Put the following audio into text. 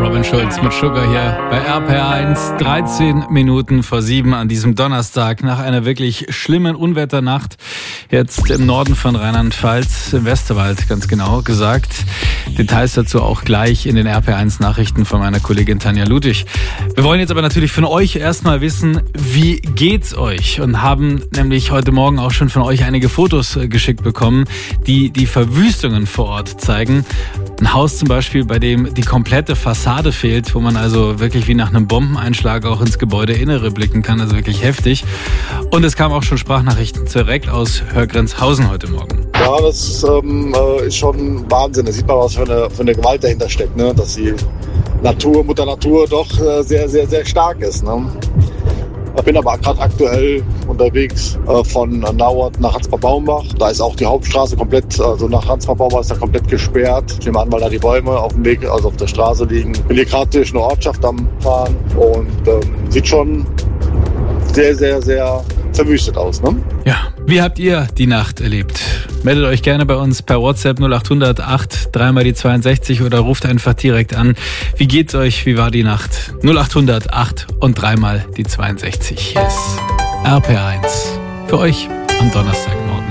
Robin Schulz mit Sugar hier bei RPR1, 13 Minuten vor 7 an diesem Donnerstag nach einer wirklich schlimmen Unwetternacht. Jetzt im Norden von Rheinland-Pfalz, im Westerwald ganz genau gesagt. Details dazu auch gleich in den RPR1 Nachrichten von meiner Kollegin Tanja Ludwig. Wir wollen jetzt aber natürlich von euch erstmal wissen, wie geht's euch? Und haben nämlich heute Morgen auch schon von euch einige Fotos geschickt bekommen, die die Verwüstungen vor Ort zeigen. Ein Haus zum Beispiel, bei dem die komplette Fassade fehlt, wo man also wirklich wie nach einem Bombeneinschlag auch ins Gebäudeinnere blicken kann, also wirklich heftig. Und es kamen auch schon Sprachnachrichten direkt aus Hörgrenzhausen heute Morgen. Ja, das ist schon Wahnsinn. Da sieht man, was für eine Gewalt dahinter steckt, ne? Dass die Mutter Natur doch sehr, sehr, sehr stark ist. Ne? Ich bin aber gerade aktuell unterwegs von Nauert nach Hansbach-Baumbach. Da ist auch die Hauptstraße komplett, also nach Hansbach-Baumbach ist da komplett gesperrt. Ich nehme an, weil da die Bäume auf dem Weg, also auf der Straße liegen. Ich bin hier gerade durch eine Ortschaft am Fahren und sieht schon sehr, sehr, sehr verwüstet aus. Ne? Ja, wie habt ihr die Nacht erlebt? Meldet euch gerne bei uns per WhatsApp 0800 8 3 mal die 62 oder ruft einfach direkt an. Wie geht's euch? Wie war die Nacht? 0800 8 und 3 mal die 62. Hier ist RPR1 für euch am Donnerstagmorgen.